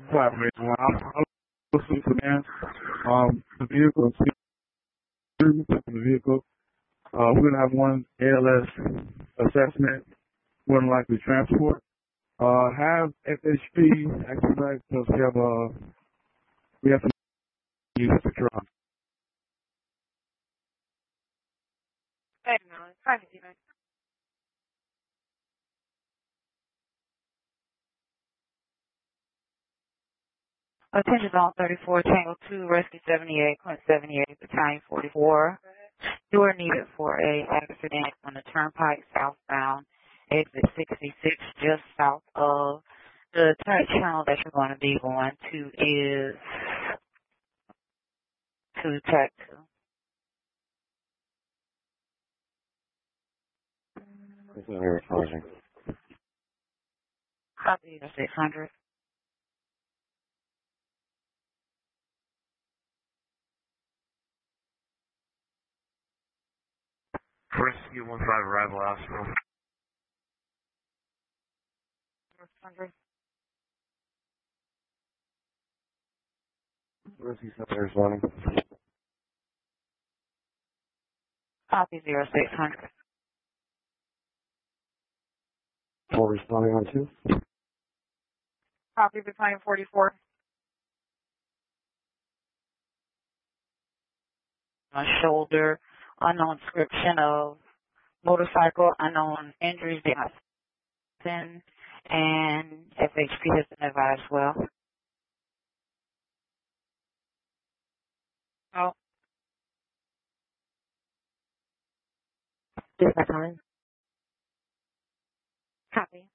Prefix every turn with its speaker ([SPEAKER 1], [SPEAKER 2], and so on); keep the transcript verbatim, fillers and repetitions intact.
[SPEAKER 1] collaborate. Well, I'm, I'm listening to man. Um, the vehicle, the vehicle. Uh, we're gonna have one A L S assessment, more than likely transport. Uh, have F H P expedite because we have uh we have to use the truck.
[SPEAKER 2] Hey, no, it's fine, Steven. Attention on thirty-four, Tango two, Rescue seventy-eight point seven eight, Battalion forty-four. You are needed for a accident on the Turnpike southbound, exit sixty-six, just south of the third channel that you're going to be going to is to track two.
[SPEAKER 3] This is very challenging.
[SPEAKER 2] Copy six hundred.
[SPEAKER 3] Rescue one five arrival hospital.
[SPEAKER 2] six hundred.
[SPEAKER 3] Rescue seven responding.
[SPEAKER 2] Copy zero six hundred.
[SPEAKER 3] Four responding on two.
[SPEAKER 2] Copy Battalion forty-four. On shoulder, unknown description of motorcycle, unknown injuries, they have been, and F H P has been advised as well. Oh. Is that time? Copy.